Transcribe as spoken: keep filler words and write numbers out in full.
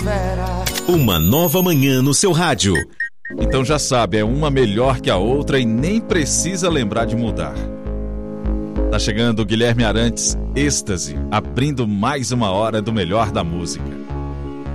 Uma nova manhã no seu rádio. Então já sabe, é uma melhor que a outra e nem precisa lembrar de mudar. Tá chegando o Guilherme Arantes, Êxtase, abrindo mais uma hora do melhor da música.